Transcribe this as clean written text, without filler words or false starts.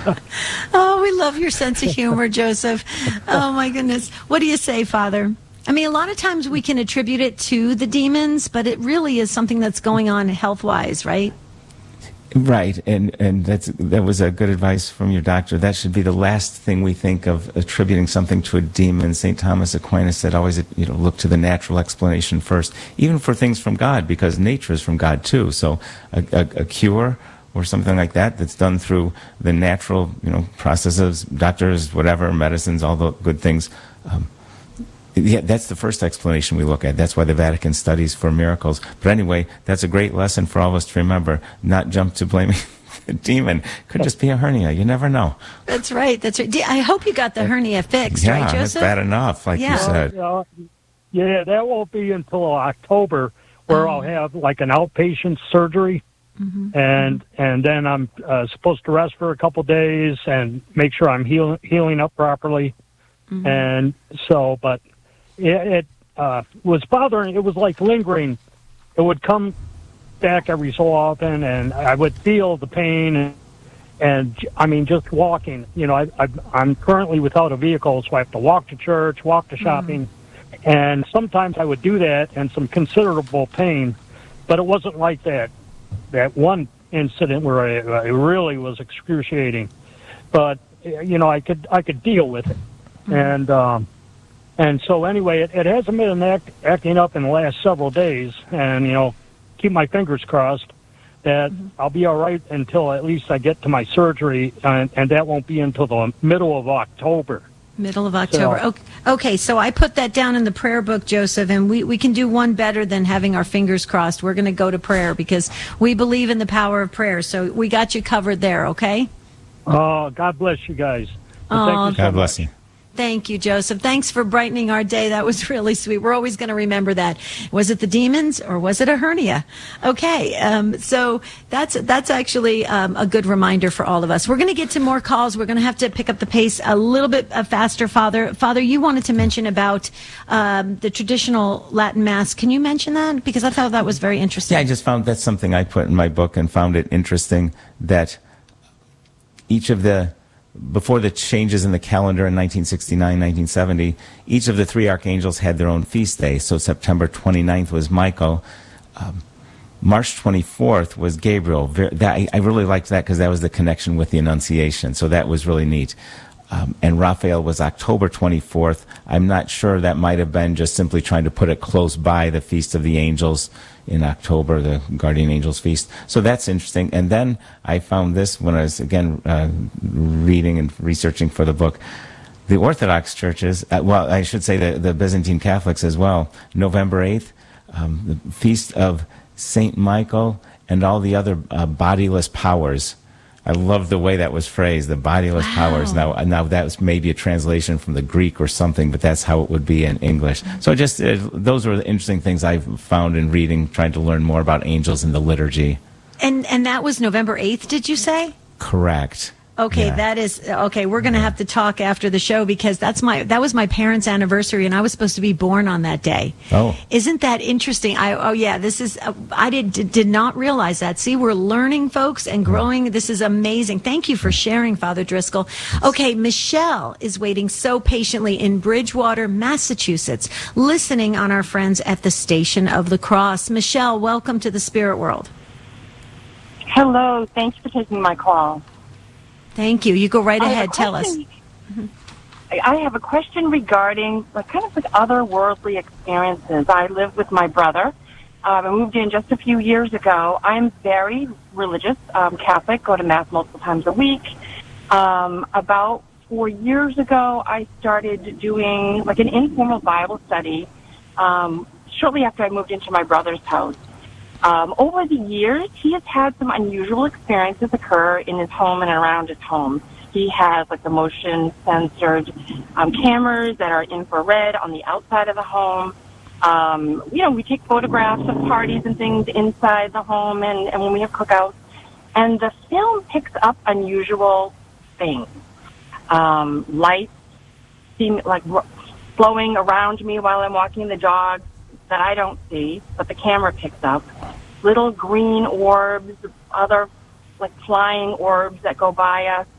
Oh, we love your sense of humor, Joseph. Oh, my goodness. What do you say, Father? I mean, a lot of times we can attribute it to the demons, but it really is something that's going on health-wise, right? Right, and that was a good advice from your doctor. That should be the last thing we think of attributing something to a demon. St. Thomas Aquinas said always, look to the natural explanation first, even for things from God, because nature is from God too. So a cure or something like that that's done through the natural, processes, doctors, whatever, medicines, all the good things. Yeah, that's the first explanation we look at. That's why the Vatican studies for miracles. But anyway, that's a great lesson for all of us to remember. Not jump to blaming the demon. Could just be a hernia. You never know. That's right. That's right. I hope you got the hernia fixed, right, Joseph? Yeah, that's bad enough, like you said. Yeah, that won't be until October, where I'll have like an outpatient surgery. Mm-hmm. And then I'm supposed to rest for a couple days and make sure I'm healing up properly. Mm-hmm. And so, but it was bothering. It was like lingering. It would come back every so often, and I would feel the pain. And I mean, just walking. I'm currently without a vehicle, so I have to walk to church, walk to shopping, and sometimes I would do that, and some considerable pain. But it wasn't like that one incident where it really was excruciating. But I could deal with it. And so anyway, it hasn't been acting up in the last several days, and keep my fingers crossed that I'll be all right until at least I get to my surgery, and that won't be until the middle of October. Middle of October. Okay, so I put that down in the prayer book, Joseph, and we can do one better than having our fingers crossed. We're going to go to prayer because we believe in the power of prayer. So we got you covered there, okay? Oh, God bless you guys. Oh, God bless you. Thank you, Joseph. Thanks for brightening our day. That was really sweet. We're always going to remember that. Was it the demons or was it a hernia? Okay, so that's actually a good reminder for all of us. We're going to get to more calls. We're going to have to pick up the pace a little bit faster, Father. Father, you wanted to mention about the traditional Latin Mass. Can you mention that? Because I thought that was very interesting. Yeah, I just found that's something I put in my book and found it interesting that before the changes in the calendar in 1969, 1970, each of the three archangels had their own feast day. So September 29th was Michael. March 24th was Gabriel. I really liked that because that was the connection with the Annunciation. So that was really neat. And Raphael was October 24th. I'm not sure, that might have been just simply trying to put it close by the Feast of the Angels in October, the Guardian Angels Feast. So that's interesting. And then I found this when I was, again, reading and researching for the book. The Orthodox churches, I should say the Byzantine Catholics as well, November 8th, the Feast of St. Michael and all the other bodiless powers. I love the way that was phrased, the bodiless powers. Now that was maybe a translation from the Greek or something, but that's how it would be in English. So just those were the interesting things I found in reading, trying to learn more about angels and the liturgy. And that was November 8th, did you say? Correct. Okay, yeah. That is okay. We're going to have to talk after the show because that was my parents' anniversary, and I was supposed to be born on that day. Oh, isn't that interesting? This is. I did not realize that. See, we're learning, folks, and growing. This is amazing. Thank you for sharing, Father Driscoll. Okay, Michelle is waiting so patiently in Bridgewater, Massachusetts, listening on our friends at the Station of the Cross. Michelle, welcome to the Spirit World. Hello. Thanks for taking my call. Thank you. You go right ahead. Tell us. I have a question regarding kind of otherworldly experiences. I live with my brother. I moved in just a few years ago. I'm very religious, Catholic, go to Mass multiple times a week. About 4 years ago, I started doing an informal Bible study shortly after I moved into my brother's house. Over the years, he has had some unusual experiences occur in his home and around his home. He has the motion censored cameras that are infrared on the outside of the home. We take photographs of parties and things inside the home and when we have cookouts. And the film picks up unusual things. Lights seem flowing around me while I'm walking the dog that I don't see, but the camera picks up. Little green orbs, other flying orbs that go by us.